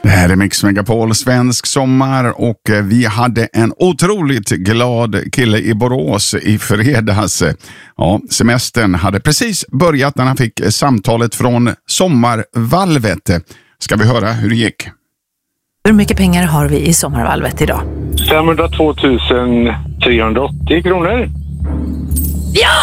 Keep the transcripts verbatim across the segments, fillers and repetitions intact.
Det här är Mix Megapol svensk sommar och vi hade en otroligt glad kille i Borås i fredags. Ja, semestern hade precis börjat när han fick samtalet från Sommarvalvet. Ska vi höra hur det gick? Hur mycket pengar har vi i Sommarvalvet idag? femhundratvå tusen trehundraåttio kronor. Ja!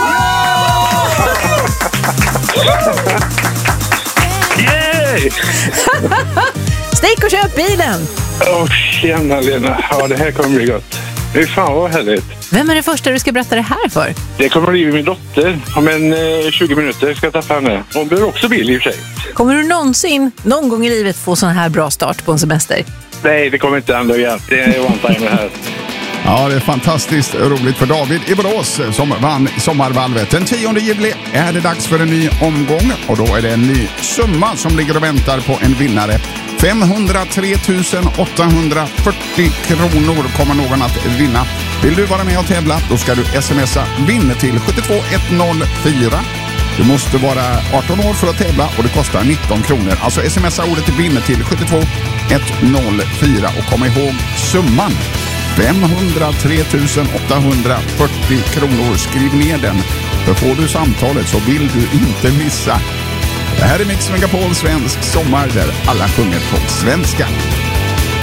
Yay! Stick och köp bilen! Åh, oh, tjena Lena. Ja, det här kommer bli gott. Hur fan vad härligt. Vem är det första du ska berätta det här för? Det kommer bli min dotter. Om en eh, tjugo minuter ska jag träffa henne. Hon behöver också bil i och för sig. Kommer du någonsin, någon gång i livet, få sån här bra start på en semester? Nej, det kommer inte ändå igen. Det är one time här. Ja, det är fantastiskt roligt för David i Borås som vann Sommarvalvet. Den tionde juli är det dags för en ny omgång och då är det en ny summa som ligger och väntar på en vinnare. femhundratre tusen åttahundrafyrtio kronor kommer någon att vinna. Vill du vara med och tävla, då ska du smsa vinn till sju två ett noll fyra. Du måste vara arton år för att tävla och det kostar nitton kronor. Alltså smsa ordet vinn till sju två ett noll fyra och kom ihåg summan. femhundratre tusen åttahundrafyrtio kronor. Skriv ner den. För får du samtalet så vill du inte missa. Det här är Mix Megapol svensk sommar där alla sjunger på svenska.